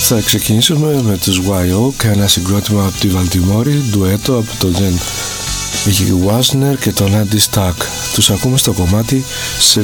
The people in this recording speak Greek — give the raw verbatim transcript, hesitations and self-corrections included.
Θα ξεκινήσουμε με τους γουάι ο και ένα συγκρότημα από τη Βαλτιμόρη, ντουέτο από τον Τζεν Wasner και τον Andy Stack. Τους ακούμε στο κομμάτι